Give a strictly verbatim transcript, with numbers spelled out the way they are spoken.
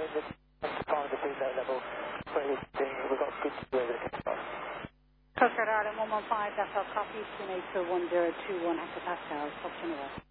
in the part of the depot level where we've got good to do over the Cape Coast. Coast Guard Ireland one one five, that's our copy, two eight two one zero two one hectopascals, Fox Universe.